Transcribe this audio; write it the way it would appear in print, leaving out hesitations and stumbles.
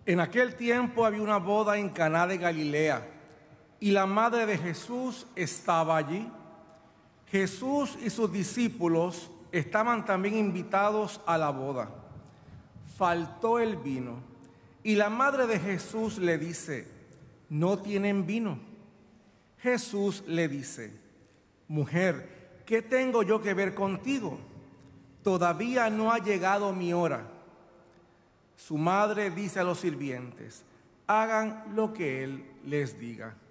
En aquel tiempo había una boda en Caná de Galilea, y la madre de Jesús estaba allí. Jesús y sus discípulos estaban también invitados a la boda. Faltó el vino, y la madre de Jesús le dice: no tienen vino. Jesús le dice: mujer, ¿qué tengo yo que ver contigo? Todavía no ha llegado mi hora. Su madre dice a los sirvientes: hagan lo que él les diga.